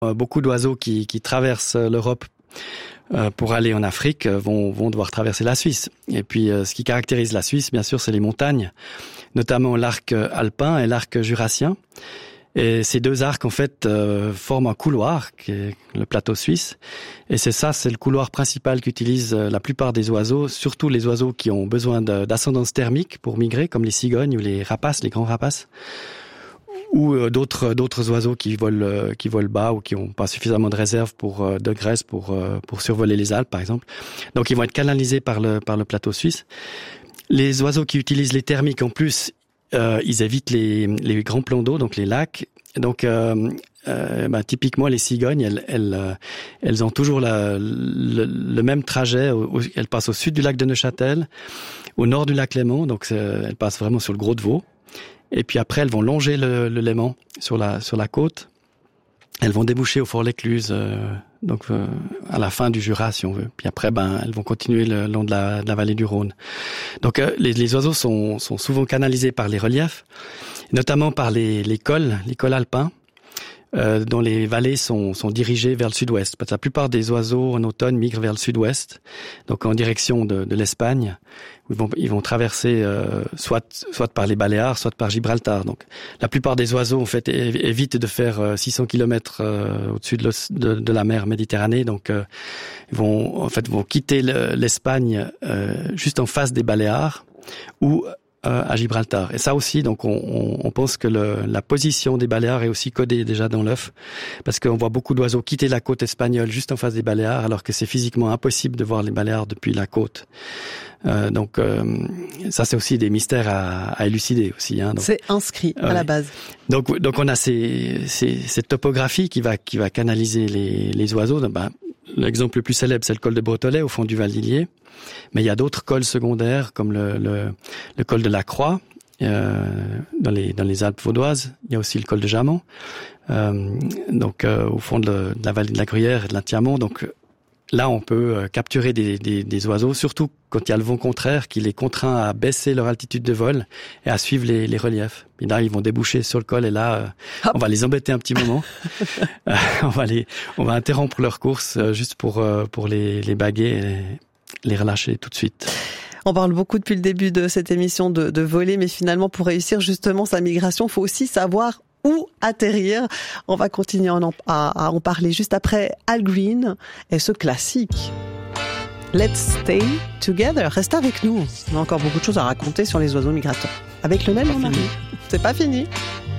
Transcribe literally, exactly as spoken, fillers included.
Beaucoup d'oiseaux qui, qui traversent l'Europe euh, pour aller en Afrique vont, vont devoir traverser la Suisse. Et puis, euh, ce qui caractérise la Suisse, bien sûr, c'est les montagnes, notamment l'arc alpin et l'arc jurassien. Et ces deux arcs, en fait, euh, forment un couloir, qui est le plateau suisse. Et c'est ça, c'est le couloir principal qu'utilisent la plupart des oiseaux, surtout les oiseaux qui ont besoin de, d'ascendance thermique pour migrer, comme les cigognes ou les rapaces, les grands rapaces. Ou euh, d'autres d'autres oiseaux qui volent euh, qui volent bas ou qui ont pas suffisamment de réserve pour euh, de graisse pour euh, pour survoler les Alpes par exemple. Donc ils vont être canalisés par le par le plateau suisse. Les oiseaux qui utilisent les thermiques en plus, euh, ils évitent les les grands plans d'eau, donc les lacs. Donc euh, euh, bah, typiquement les cigognes, elles elles euh, elles ont toujours la, le, le même trajet. Au, elles passent au sud du lac de Neuchâtel, au nord du lac Léman. Donc elles passent vraiment sur le Gros de Vaud. Et puis après, elles vont longer le, le Léman sur la sur la côte. Elles vont déboucher au Fort l'Écluse, euh, donc euh, à la fin du Jura, si on veut. Puis après, ben, elles vont continuer le long de la, de la vallée du Rhône. Donc, euh, les, les oiseaux sont, sont souvent canalisés par les reliefs, notamment par les, les cols, les cols alpins, euh, dont les vallées sont, sont dirigées vers le sud-ouest. Parce que la plupart des oiseaux en automne migrent vers le sud-ouest, donc en direction de, de l'Espagne. Ils vont, ils vont traverser euh, soit soit par les Baléares, soit par Gibraltar. Donc, la plupart des oiseaux en fait évitent de faire euh, six cents kilomètres euh, au-dessus de, de, de la mer Méditerranée. Donc, euh, ils vont en fait vont quitter le, l'Espagne euh, juste en face des Baléares ou euh, à Gibraltar. Et ça aussi, donc, on, on, on pense que le, la position des Baléares est aussi codée déjà dans l'œuf, parce qu'on voit beaucoup d'oiseaux quitter la côte espagnole juste en face des Baléares, alors que c'est physiquement impossible de voir les Baléares depuis la côte. Euh, donc euh, ça c'est aussi des mystères à, à élucider aussi. Hein, donc, c'est inscrit à euh, la base. Donc donc on a ces, ces, cette topographie qui va qui va canaliser les, les oiseaux. Ben, l'exemple le plus célèbre c'est le col de Brotollet au fond du Val d'Illier, mais il y a d'autres cols secondaires comme le le, le col de la Croix euh, dans les dans les Alpes vaudoises. Il y a aussi le col de Jamant, euh, donc euh, au fond de, de la vallée de la Gruyère et de l'Intiamont. Donc là, on peut capturer des, des, des oiseaux, surtout quand il y a le vent contraire qui les contraint à baisser leur altitude de vol et à suivre les, les reliefs. Et là, ils vont déboucher sur le col et là, Hop. on va les embêter un petit moment. euh, on va les, on va interrompre leur course juste pour pour les, les baguer et les relâcher tout de suite. On parle beaucoup depuis le début de cette émission de, de voler, mais finalement, pour réussir justement sa migration, il faut aussi savoir où atterrir. On va continuer à en, à, à en parler juste après Al Green et ce classique. Let's stay together. Restez avec nous. On a encore beaucoup de choses à raconter sur les oiseaux migrateurs. Avec Lionel, on arrive. C'est pas fini.